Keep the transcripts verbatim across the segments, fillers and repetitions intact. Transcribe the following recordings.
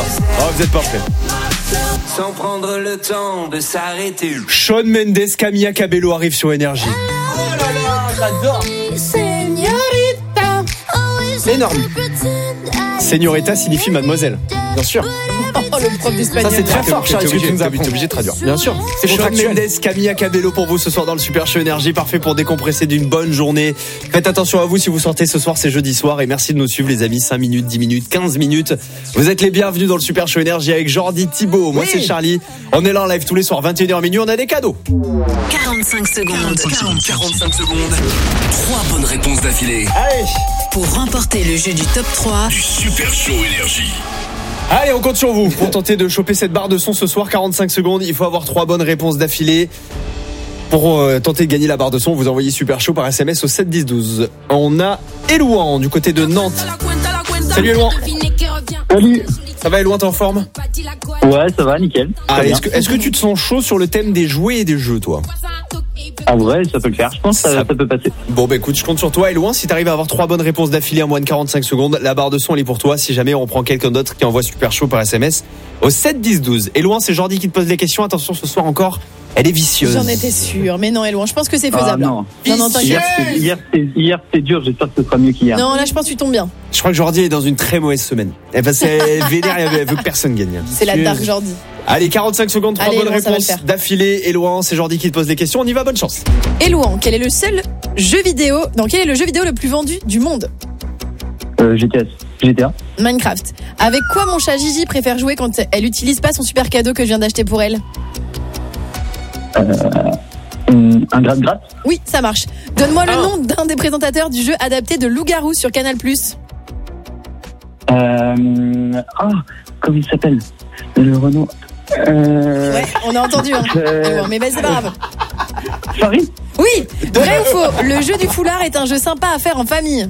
Oh, vous êtes pas prêts. Sans prendre le temps de s'arrêter. Shawn Mendes, Camilla Cabello arrive sur Énergie. Oh là là, j'adore. Énorme. Señorita signifie mademoiselle. Bien sûr. Oh, le prof d'espagnol. Ça, c'est très fort, Charles, ce que tu nous apprends. T'es obligé de traduire. Bien sûr. C'est Shawn contractuel. Mendes, Camilla Cabello pour vous ce soir dans le Super Show Énergie, parfait pour décompresser d'une bonne journée. Faites attention à vous si vous sortez ce soir, c'est jeudi soir, et merci de nous suivre les amis, cinq minutes, dix minutes, quinze minutes. Vous êtes les bienvenus dans le Super Show Énergie avec Jordi, Thibaut, moi Oui. c'est Charlie. On est là en live tous les soirs, vingt et une heures minuit, on a des cadeaux. quarante-cinq secondes. quarante-cinq secondes. Trois bonnes réponses d'affilée. Allez, Pour remporter le jeu du top trois, Du Super Show Énergie. allez, on compte sur vous pour tenter de choper cette barre de son ce soir, quarante-cinq secondes, il faut avoir trois bonnes réponses d'affilée. Pour euh, tenter de gagner la barre de son, vous envoyez Super Show par S M S au sept dix douze. On a Elouan du côté de Nantes. Salut Elouan. Salut. Ça va Elouan, t'es en forme? Ouais, ça va, nickel. Ah, Très bien. est-ce que, est-ce que tu te sens chaud sur le thème des jouets et des jeux, toi? En vrai, ça peut le faire. Je pense que ça, Ça- ça peut passer. Bon, bah écoute, je compte sur toi. Elouan, si t'arrives à avoir trois bonnes réponses d'affilée en moins de quarante-cinq secondes, la barre de son, elle est pour toi. Si jamais on prend quelqu'un d'autre qui envoie Super Show par S M S au sept dix douze. Elouan, c'est Jordi qui te pose les questions. Attention, ce soir encore, elle est vicieuse. J'en étais sûre, mais non, Elouan, je pense que c'est Ah, faisable. non. non, non, t'inquiète. Hier, c'est- hier, c'est- hier, c'était dur. J'espère que ce sera mieux qu'hier. Non, là, je pense que tu tombes bien. Je crois que Jordi est dans une très mauvaise semaine. Elle va elle vénère, elle veut que personne gagne. C'est la dark Jordi. Allez, quarante-cinq secondes, trois Allez, bonnes Elouan, ça va le réponses faire. d'affilée. Elouan, c'est Jordi qui te pose les questions. On y va, bonne chance. Elouan, quel est le seul jeu vidéo, dans quel est le jeu vidéo le plus vendu du monde? Euh, G T A. G T A. Minecraft. Avec quoi mon chat Gigi préfère jouer quand elle utilise pas son super cadeau que je viens d'acheter pour elle? Hum, Un gratte-gratte. Oui, ça marche. Donne-moi le nom d'un des présentateurs du jeu adapté de Loup-garou sur Canal plus. Euh... Ah, comment il s'appelle? Le Renault. Euh... Ouais, on a entendu, hein. Euh, Elouan, mais vas-y, c'est pas grave. Farid. Oui, vrai ou faux? Le jeu du foulard est un jeu sympa à faire en famille.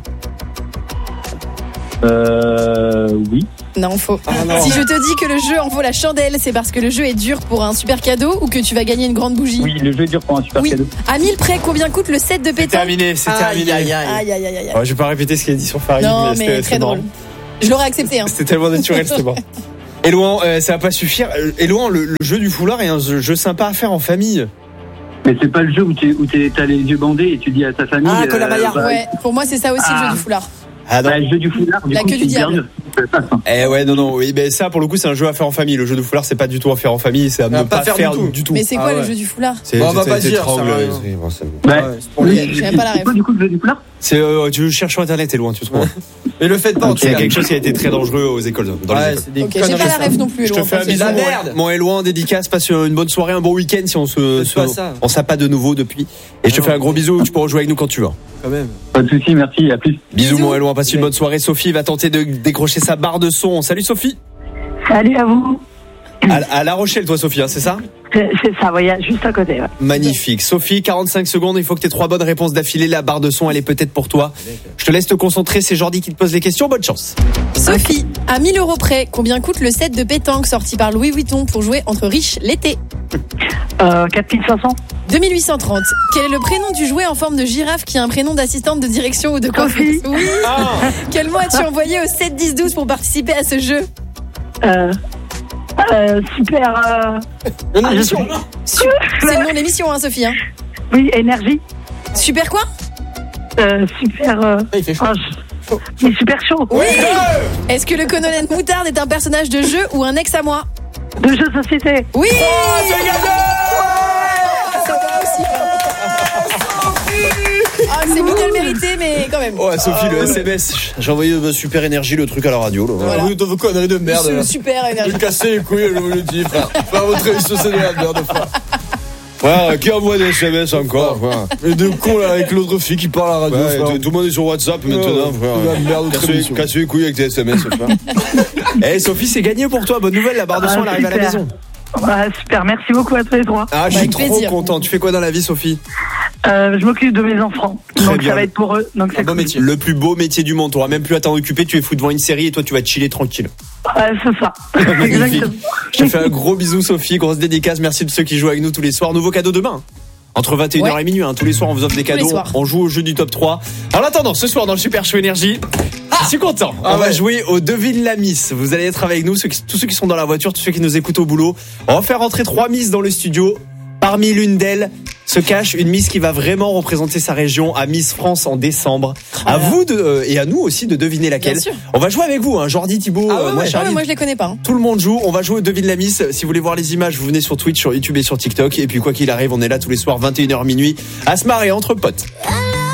Euh... Oui. Non, faux. non. Si je te dis que le jeu en vaut la chandelle, c'est parce que le jeu est dur pour un super cadeau ou que tu vas gagner une grande bougie? Oui, le jeu est dur pour un super Oui. cadeau. À mille près, combien coûte le set de C'est pétanque? terminé, c'est terminé. Aïe, aïe, aïe. Aïe, aïe, aïe, aïe. Oh, je vais pas répéter ce qu'il a dit sur Farid, Non, c'était- mais c'était très marrant. drôle. Je l'aurais accepté, hein. C'était tellement naturel, c'était bon. Elouan, euh, ça va pas suffire. Euh, Elouan, le, le jeu du foulard est un jeu, jeu sympa à faire en famille. Mais c'est pas le jeu où t'es, où t'es, t'as les yeux bandés et tu dis à ta famille. Ah, Colin-Maillard, bah, Ouais, pour moi, c'est ça aussi le Ah. jeu du foulard. Ah non. bah, le jeu du foulard, du La coup, queue c'est du diable. hyper dur. Ça passe, hein. Eh ouais, non, non, oui, ben ça, pour le coup, c'est un jeu à faire en famille. Le jeu de foulard, c'est pas du tout à faire en famille, c'est à À ne pas pas, faire faire, du tout. du tout. Mais c'est Ah quoi ouais. le jeu du foulard? C'est, Bon, on va c'est- pas c'est dire, étrangle, ça sert à c'est- bon, c'est- Ouais. Ouais, c'est pour les- J'aime pas la C'est ref. quoi, du coup, le jeu du foulard? C'est, euh, tu cherches sur internet, Elouan, tu trouves. Mais le faites pas en tout C'est cas. quelque chose qui a été très dangereux aux écoles, dans les Ouais, écoles. c'est des Ok, j'ai conneries, pas la ça. ref non plus, Je te Elouan, fais un t'inquiète. bisou, la mon- merde. mon Elouan, dédicace, passe une bonne soirée, un bon week-end si on se, Faites pas se- ça. on s'appelle pas de nouveau depuis. Et je te Non. fais un gros bisou, tu peux rejouer avec nous quand tu veux. Quand même. Pas de soucis, merci, à plus. Bisous, Bisous. mon Elouan, passe une bonne soirée. Sophie va tenter de décrocher sa barre de son. Salut Sophie. Salut à vous. À, à La Rochelle, toi Sophie, hein, c'est ça? C'est c'est ça, voyez, juste à côté. Ouais. Magnifique. Sophie, quarante-cinq secondes, il faut que tu aies trois bonnes réponses d'affilée. La barre de son, elle est peut-être pour toi. Je te laisse te concentrer, c'est Jordi qui te pose les questions. Bonne chance. Sophie, à mille euros près, combien coûte le set de pétanque sorti par Louis Vuitton pour jouer entre riches l'été? Euh, quatre mille cinq cents. deux mille huit cent trente. Quel est le prénom du jouet en forme de girafe qui a un prénom d'assistante de direction ou de coiffeuse? Sophie. Oui. Quel mot as-tu envoyé au sept dix douze pour participer à ce jeu? Euh, euh, super. Euh, Non, non, ah, je mission. sais. C'est le nom de l'émission, hein, Sophie. Hein. Oui, énergie. Super quoi? Euh, super. Euh, Ah, il fait chaud. ah, je- il est super chaud. Oui. Est-ce que le colonel Moutarde est un personnage de jeu ou un ex à moi? De jeux de société. Oui. Oh, Ça va aussi. Ah, c'est Miguel mérité, mais quand même. Oh, Sophie, le S M S. J'ai envoyé de super énergie le truc à la radio. Là. Voilà. Oui, de conneries de merde. C'est là. super énergie. Je vais casser les couilles, je vous le dis, frère. Frère, votre émission, c'est de la merde, frère. Frère, qui envoie des S M S encore, frère? Mais de con, là, avec l'autre fille qui parle à la radio, Ouais, frère. tout, tout le monde est sur WhatsApp maintenant, frère. C'est la merde, notre Casse-les émission. casse les couilles avec tes S M S, frère. Eh, Sophie, c'est gagné pour toi. Bonne nouvelle, la barre de son, Ah, elle arrive à la super. maison. Ouais, super. Merci beaucoup à tous les trois. Ah, je suis Avec trop plaisir. content. Tu fais quoi dans la vie, Sophie? Euh, je m'occupe de mes enfants. Très donc bien. ça va être pour eux. Donc c'est Un beau cool. métier. Le plus beau métier du monde. Tu n'auras même plus à t'en occuper. Tu es fou devant une série et toi, tu vas te chiller tranquille. Ouais, c'est ça. Magnifique. Exactement. Je te fais un gros bisou, Sophie. Grosse dédicace. Merci de ceux qui jouent avec nous tous les soirs. Nouveau cadeau demain. Entre vingt et une heures Ouais. et minuit, hein. Tous les soirs, on vous offre des Tous les cadeaux. soirs. On joue au jeu du top trois. En attendant, ce soir, dans le Super Show Énergie. Ah, Je suis content. Ah On va ouais. jouer au Devine la Miss. Vous allez être avec nous, ceux qui- tous ceux qui sont dans la voiture, tous ceux qui nous écoutent au boulot. On va faire entrer trois Miss dans le studio. Parmi l'une d'elles se cache une Miss qui va vraiment représenter sa région à Miss France en décembre. À vous de, euh, et à nous aussi de deviner laquelle. Bien sûr. On va jouer avec vous, hein. Jordi, Thibaut, Ah ouais, euh, moi ouais. Ah ouais, Charlie. moi je les connais pas. hein. Tout le monde joue, on va jouer au Devine la Miss. Si vous voulez voir les images, vous venez sur Twitch, sur YouTube et sur TikTok. Et puis quoi qu'il arrive, on est là tous les soirs, vingt et une heures minuit, à se marrer entre potes.